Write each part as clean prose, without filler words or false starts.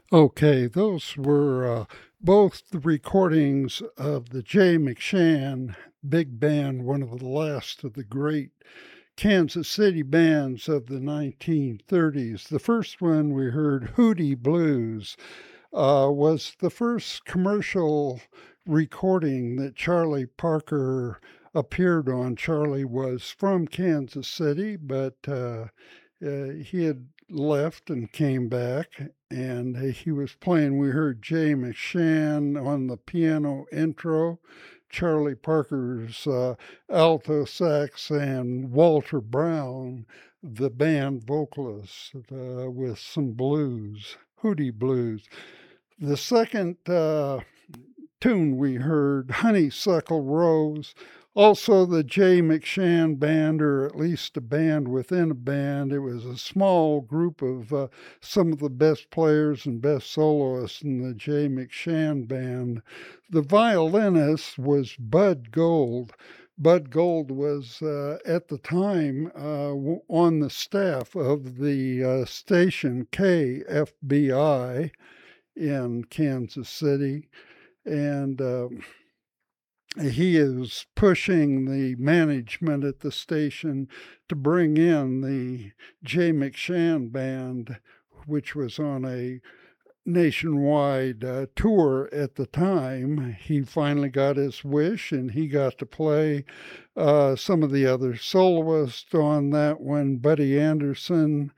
Okay, those were both the recordings of the Jay McShann Big Band, one of the last of the great Kansas City bands of the 1930s. The first one we heard, Hootie Blues, was the first commercial recording that Charlie Parker appeared on. Charlie was from Kansas City, but he had left and came back, and he was playing. We heard Jay McShann on the piano intro, Charlie Parker's alto sax, and Walter Brown, the band vocalist, with some blues, Hootie Blues. The second tune we heard, Honeysuckle Rose, also the Jay McShann Band, or at least a band within a band. It was a small group of some of the best players and best soloists in the Jay McShann Band. The violinist was Bud Gold. Bud Gold was at the time on the staff of the station KFBI in Kansas City. And he is pushing the management at the station to bring in the Jay McShann Band, which was on a nationwide tour at the time. He finally got his wish and he got to play some of the other soloists on that one. Buddy Anderson,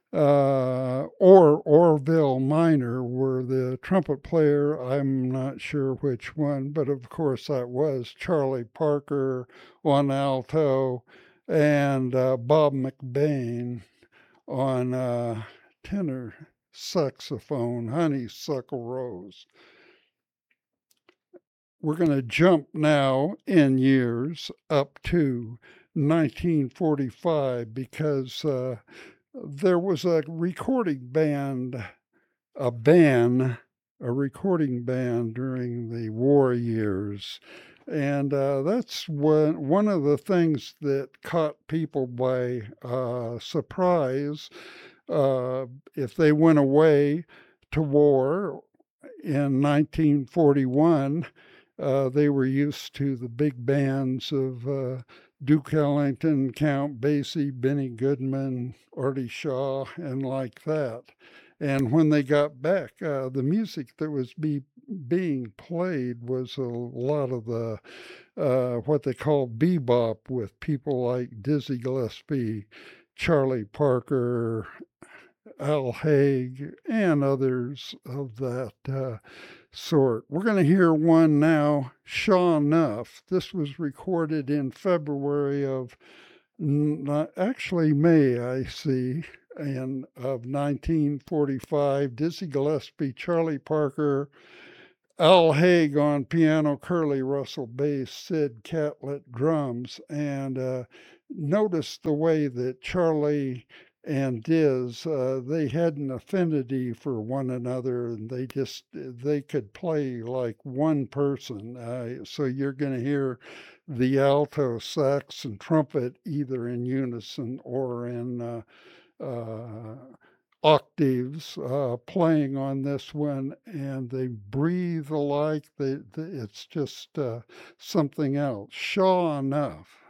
or Orville Minor were the trumpet player. I'm not sure which one, but of course that was Charlie Parker on alto and Bob McBain on tenor saxophone, Honeysuckle Rose. We're going to jump now in years up to 1945 because there was a recording band, a ban, a recording ban during the war years. And that's one of the things that caught people by surprise. If they went away to war in 1941, they were used to the big bands of Duke Ellington, Count Basie, Benny Goodman, Artie Shaw, and like that. And when they got back, the music that was being played was a lot of the what they call bebop, with people like Dizzy Gillespie, Charlie Parker, Al Haig, and others of that sort. We're going to hear one now, Shaw Nuff. This was recorded in February of, actually May, I see, of 1945. Dizzy Gillespie, Charlie Parker, Al Haig on piano, Curly Russell bass, Sid Catlett drums, and notice the way that Charlie and Diz, they had an affinity for one another, and they could play like one person. So you're going to hear the alto, sax, and trumpet either in unison or in octaves playing on this one, and they breathe alike. It's just something else. Shaw Enough.